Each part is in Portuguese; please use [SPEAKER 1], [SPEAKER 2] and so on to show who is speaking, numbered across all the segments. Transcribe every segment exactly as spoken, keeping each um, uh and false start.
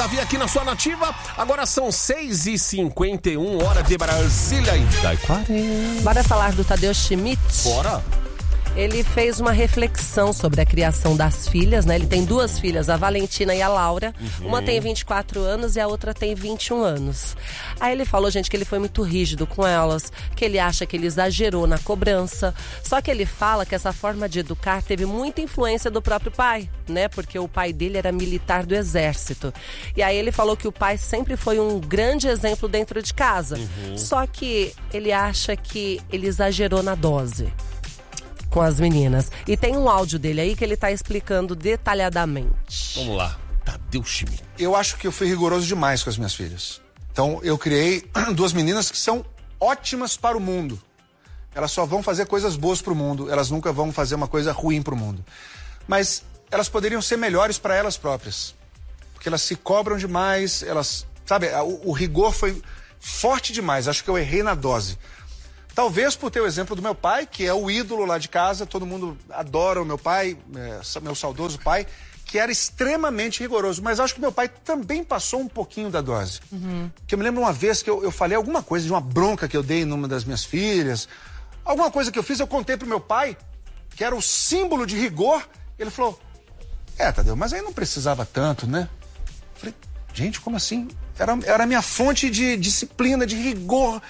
[SPEAKER 1] Davi aqui na sua nativa. Agora são seis e cinquenta e um, hora de Brasília e Dai quarenta.
[SPEAKER 2] Bora falar do Tadeu Schmidt?
[SPEAKER 1] Bora.
[SPEAKER 2] Ele fez uma reflexão sobre a criação das filhas, né? Ele tem duas filhas, a Valentina e a Laura. Uhum. Uma tem vinte e quatro anos e a outra tem vinte e um anos. Aí ele falou, gente, que ele foi muito rígido com elas, que ele acha que ele exagerou na cobrança. Só que ele fala que essa forma de educar teve muita influência do próprio pai, né? Porque o pai dele era militar do exército. E aí ele falou que o pai sempre foi um grande exemplo dentro de casa. Uhum. Só que ele acha que ele exagerou na dose com as meninas. E tem um áudio dele aí que ele tá explicando detalhadamente.
[SPEAKER 1] Vamos lá, Tadeu Schmidt.
[SPEAKER 3] Eu acho que eu fui rigoroso demais com as minhas filhas. Então eu criei duas meninas que são ótimas para o mundo. Elas só vão fazer coisas boas para o mundo, elas nunca vão fazer uma coisa ruim para o mundo. Mas elas poderiam ser melhores para elas próprias. Porque elas se cobram demais, elas... Sabe, o, o rigor foi forte demais, acho que eu errei na dose. Talvez por ter o exemplo do meu pai, que é o ídolo lá de casa, todo mundo adora o meu pai, é, meu saudoso pai, que era extremamente rigoroso. Mas acho que meu pai também passou um pouquinho da dose. Uhum. Que eu me lembro uma vez que eu, eu falei alguma coisa de uma bronca que eu dei numa das minhas filhas. Alguma coisa que eu fiz, eu contei pro meu pai, que era o símbolo de rigor. Ele falou, é, Tadeu, mas aí não precisava tanto, né? Eu falei, gente, como assim? Era, era a minha fonte de disciplina, de rigor.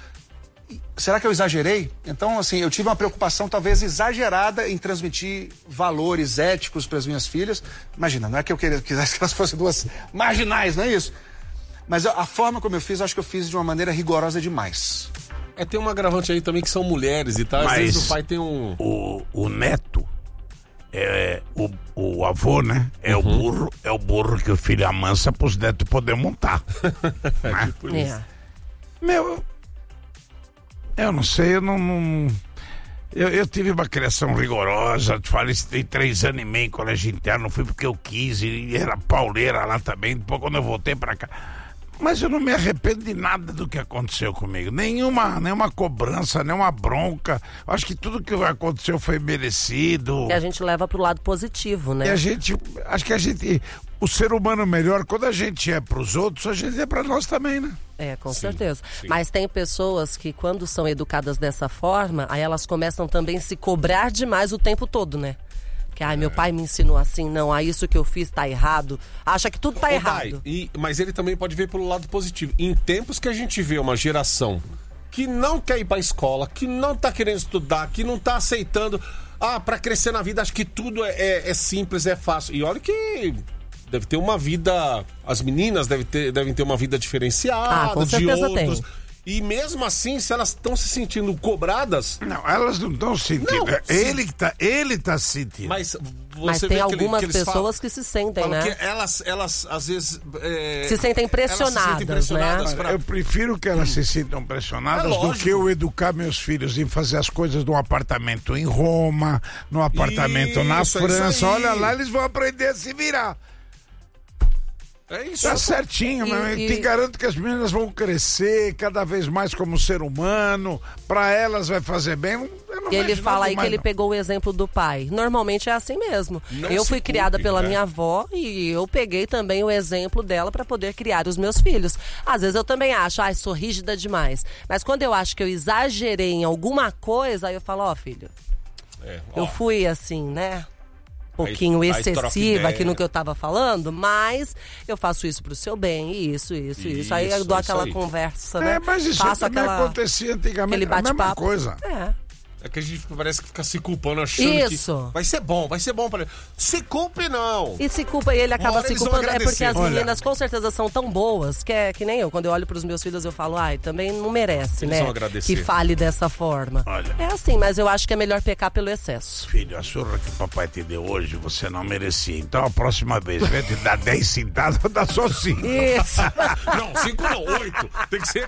[SPEAKER 3] Será que eu exagerei? Então, assim, eu tive uma preocupação talvez exagerada em transmitir valores éticos para as minhas filhas. Imagina, não é que eu quisesse que elas fossem duas marginais, não é isso? Mas a forma como eu fiz, acho que eu fiz de uma maneira rigorosa demais.
[SPEAKER 1] É, tem um agravante aí também que são mulheres e tal. Às
[SPEAKER 4] Mas
[SPEAKER 1] vezes o pai tem um...
[SPEAKER 4] O, o neto, é, o, o avô, né? É, uhum. o burro, é o burro que o filho amansa para os netos poder montar.
[SPEAKER 1] É tipo isso.
[SPEAKER 2] É.
[SPEAKER 4] Meu... Eu não sei, eu não... não eu, eu tive uma criação rigorosa, te falei, tem três anos e meio em colégio interno, fui porque eu quis, e era pauleira lá também, depois quando eu voltei pra cá. Mas eu não me arrependo de nada do que aconteceu comigo, nenhuma, nenhuma cobrança, nenhuma bronca, acho que tudo que aconteceu foi merecido.
[SPEAKER 2] E a gente leva pro lado positivo, né?
[SPEAKER 4] E a gente, acho que a gente, o ser humano melhor, quando a gente é pros outros, a gente é pra nós também, né?
[SPEAKER 2] É, com
[SPEAKER 1] Sim,
[SPEAKER 2] certeza.
[SPEAKER 1] sim.
[SPEAKER 2] Mas tem pessoas que quando são educadas dessa forma, aí elas começam também a se cobrar demais o tempo todo, né? Que, ai, meu pai me ensinou assim, não, ah, isso que eu fiz tá errado. Acha que tudo tá
[SPEAKER 1] Ô,
[SPEAKER 2] errado.
[SPEAKER 1] Dai, e, mas ele também pode ver pelo lado positivo. Em tempos que a gente vê uma geração que não quer ir pra escola, que não tá querendo estudar, que não tá aceitando, ah, pra crescer na vida, acho que tudo é, é, é simples, é fácil. E olha que... deve ter uma vida... As meninas devem ter, devem ter uma vida diferenciada
[SPEAKER 2] ah, com
[SPEAKER 1] de
[SPEAKER 2] certeza
[SPEAKER 1] outros.
[SPEAKER 2] tem.
[SPEAKER 1] E mesmo assim, se elas estão se sentindo cobradas...
[SPEAKER 4] Não, elas não estão sentindo.
[SPEAKER 1] Não,
[SPEAKER 4] ele que tá, ele tá se sentindo.
[SPEAKER 1] Mas, você
[SPEAKER 2] Mas
[SPEAKER 1] vê
[SPEAKER 2] tem
[SPEAKER 1] que
[SPEAKER 2] algumas
[SPEAKER 1] ele, que
[SPEAKER 2] pessoas
[SPEAKER 1] falam,
[SPEAKER 2] que se sentem,
[SPEAKER 1] falam
[SPEAKER 2] né?
[SPEAKER 1] que elas, elas, às vezes... É,
[SPEAKER 2] se sentem pressionadas,
[SPEAKER 1] elas se sentem pressionadas,
[SPEAKER 2] né?
[SPEAKER 1] pra...
[SPEAKER 4] Eu prefiro que elas se sintam pressionadas
[SPEAKER 1] É
[SPEAKER 4] do
[SPEAKER 1] lógico.
[SPEAKER 4] que eu educar meus filhos em fazer as coisas num apartamento em Roma, num apartamento na
[SPEAKER 1] Isso, é isso
[SPEAKER 4] França.
[SPEAKER 1] aí.
[SPEAKER 4] Olha lá, eles vão aprender a se virar.
[SPEAKER 1] É isso.
[SPEAKER 4] Tá certinho,
[SPEAKER 2] E-
[SPEAKER 4] mas
[SPEAKER 2] e-
[SPEAKER 4] te garanto que as meninas vão crescer cada vez mais como ser humano. Pra elas vai fazer bem. Eu não
[SPEAKER 2] E ele
[SPEAKER 4] vejo
[SPEAKER 2] fala
[SPEAKER 4] nada
[SPEAKER 2] aí que
[SPEAKER 4] mais,
[SPEAKER 2] ele
[SPEAKER 4] não.
[SPEAKER 2] pegou o exemplo do pai. Normalmente é assim mesmo.
[SPEAKER 1] Não
[SPEAKER 2] eu
[SPEAKER 1] se
[SPEAKER 2] fui criada
[SPEAKER 1] culpe,
[SPEAKER 2] pela
[SPEAKER 1] né?
[SPEAKER 2] minha avó e eu peguei também o exemplo dela para poder criar os meus filhos. Às vezes eu também acho, ai, sou rígida demais. Mas quando eu acho que eu exagerei em alguma coisa, aí eu falo, ó, oh, filho,
[SPEAKER 1] É,
[SPEAKER 2] eu
[SPEAKER 1] ó,
[SPEAKER 2] fui assim, né? Um pouquinho
[SPEAKER 1] Aí- aí troca
[SPEAKER 2] excessiva
[SPEAKER 1] ideia.
[SPEAKER 2] aqui no que eu tava falando, mas eu faço isso pro seu bem, isso, isso, isso. Aí eu
[SPEAKER 1] Isso,
[SPEAKER 2] dou
[SPEAKER 1] isso
[SPEAKER 2] aquela
[SPEAKER 1] aí.
[SPEAKER 2] conversa, né?
[SPEAKER 4] É, mas isso
[SPEAKER 2] Faço
[SPEAKER 4] também
[SPEAKER 2] aquela,
[SPEAKER 4] acontecia antigamente.
[SPEAKER 2] aquele
[SPEAKER 4] A mesma
[SPEAKER 2] bate-papo.
[SPEAKER 4] coisa.
[SPEAKER 2] É.
[SPEAKER 1] É que a gente parece que fica se culpando, achando
[SPEAKER 2] Isso.
[SPEAKER 1] que vai ser bom, vai ser bom para ele. Se culpe não.
[SPEAKER 2] E se culpa, e ele acaba
[SPEAKER 1] Uma hora
[SPEAKER 2] se
[SPEAKER 1] eles vão
[SPEAKER 2] culpando. É
[SPEAKER 1] agradecer.
[SPEAKER 2] porque as
[SPEAKER 4] Olha.
[SPEAKER 2] meninas com certeza são tão boas que é que nem eu. Quando eu olho pros meus filhos, eu falo, ai, também não merece,
[SPEAKER 1] Eles
[SPEAKER 2] né?
[SPEAKER 1] vão agradecer.
[SPEAKER 2] Que fale dessa forma.
[SPEAKER 4] Olha.
[SPEAKER 2] É assim, mas eu acho que é melhor pecar pelo excesso.
[SPEAKER 4] Filho, a surra que o papai te deu hoje, você não merecia. Então a próxima vez, em vez de dar dez cintadas, dá só cinco.
[SPEAKER 2] Isso.
[SPEAKER 1] Não, cinco não, oito. Tem que ser